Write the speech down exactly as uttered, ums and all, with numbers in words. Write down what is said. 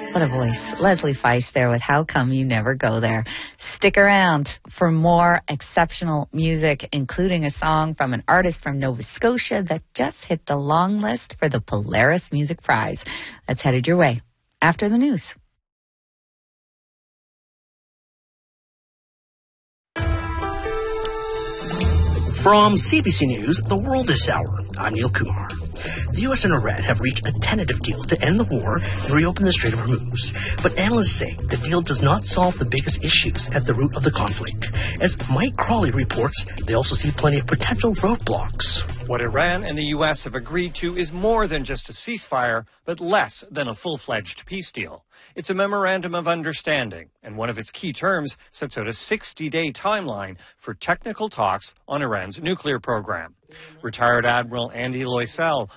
What a voice. Leslie Feist there with How Come You Never Go There. Stick around for more exceptional music, including a song from an artist from Nova Scotia that just hit the long list for the Polaris Music Prize. That's headed your way after the news. From C B C News, The World This Hour, I'm Neil Kumar. The U S and Iran have reached a tentative deal to end the war and reopen the Strait of Hormuz. But analysts say the deal does not solve the biggest issues at the root of the conflict. As Mike Crawley reports, they also see plenty of potential roadblocks. What Iran and the U S have agreed to is more than just a ceasefire, but less than a full-fledged peace deal. It's a memorandum of understanding, and one of its key terms sets out a sixty-day timeline for technical talks on Iran's nuclear program. Retired Admiral Andy Loisel